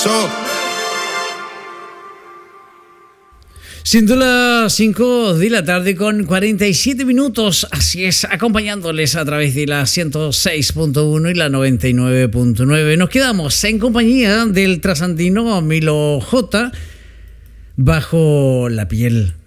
Siendo las 5 de la tarde con 47 minutos, así es, acompañándoles a través de la 106.1 y la 99.9. Nos quedamos en compañía del trasandino Milo J, Bajo la piel.